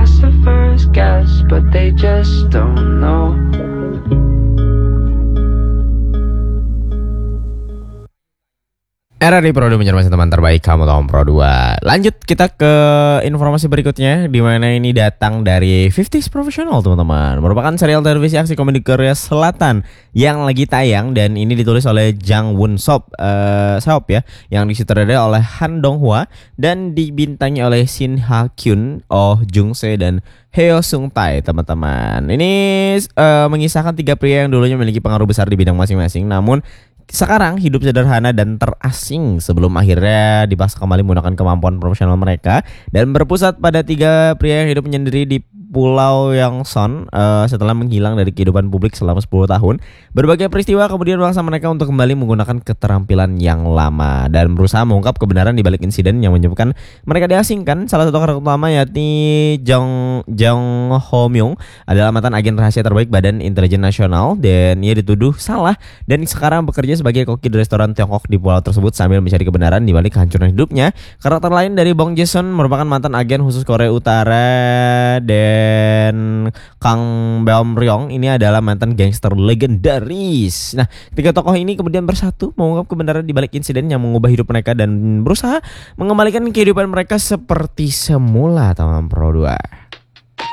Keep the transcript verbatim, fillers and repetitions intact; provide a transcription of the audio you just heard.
philosophers guess, but they just don't know. R R I Pro dua menjadi teman terbaik kamu tahun Pro dua. Lanjut kita ke informasi berikutnya, di mana ini datang dari fifties Professional teman-teman. Merupakan serial televisi aksi komedi Korea Selatan yang lagi tayang, dan ini ditulis oleh Jang Won Sop, uh, Sop ya, yang disutradarai oleh Han Dong Hwa dan dibintangi oleh Shin Ha Kyun, Oh Jung Se dan Heo Sung Tae teman-teman. Ini uh, mengisahkan tiga pria yang dulunya memiliki pengaruh besar di bidang masing-masing, namun sekarang hidup sederhana dan terasing sebelum akhirnya dipaksa kembali menggunakan kemampuan profesional mereka dan berpusat pada tiga pria yang hidup menyendiri di Pulau Yongsan uh, setelah menghilang dari kehidupan publik selama sepuluh tahun. Berbagai peristiwa kemudian memaksa mereka untuk kembali menggunakan keterampilan yang lama dan berusaha mengungkap kebenaran di balik insiden yang menyebabkan mereka diasingkan. Salah satu karakter utama yakni Jong Jong Ho Myung adalah mantan agen rahasia terbaik Badan Intelijen Nasional, dan ia dituduh salah dan sekarang bekerja sebagai koki di restoran Tiongkok di pulau tersebut sambil mencari kebenaran di balik kehancuran hidupnya. Karakter lain dari Bong Jae-sun merupakan mantan agen khusus Korea Utara, dan Kang Beom Ryong ini adalah mantan gangster legendaris. Nah, tiga tokoh ini kemudian bersatu mengungkap kebenaran di balik insiden yang mengubah hidup mereka dan berusaha mengembalikan kehidupan mereka seperti semula teman Pro dua.